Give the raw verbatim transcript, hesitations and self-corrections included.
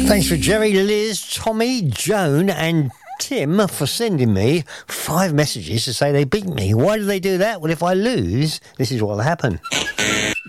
Thanks for Jerry, Liz, Tommy, Joan and Tim for sending me five messages to say they beat me. Why do they do that? Well, if I lose, this is what will happen.